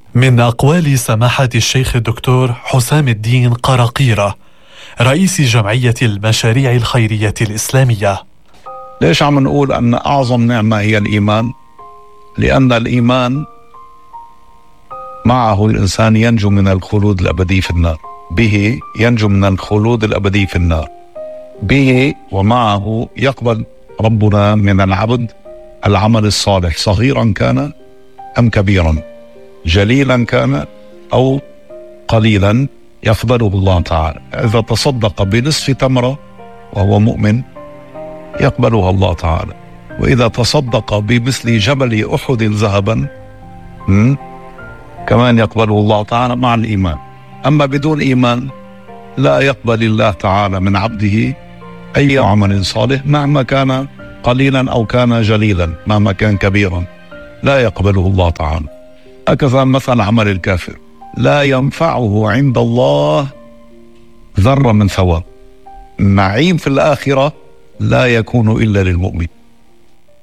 من أقوال سماحة الشيخ الدكتور حسام الدين قراقيرة رئيس جمعية المشاريع الخيرية الإسلامية. ليش عم نقول أن أعظم نعمة هي الإيمان؟ لأن الإيمان معه الإنسان ينجو من الخلود الأبدي في النار، به ينجو من الخلود الأبدي في النار، به ومعه يقبل ربنا من العبد العمل الصالح صغيرا كان أم كبيرا، جليلا كان أو قليلا، يقبله الله تعالى. إذا تصدق بنصف تمرة وهو مؤمن يقبلها الله تعالى، وإذا تصدق بمثل جبل أحد ذهبا كمان يقبله الله تعالى مع الإيمان. أما بدون إيمان لا يقبل الله تعالى من عبده أي عمل صالح مهما كان قليلا أو كان جليلا، مهما كان كبيرا لا يقبله الله تعالى. هكذا مثل عمل الكافر لا ينفعه عند الله ذرة من ثواب. النعيم في الآخرة لا يكون إلا للمؤمن.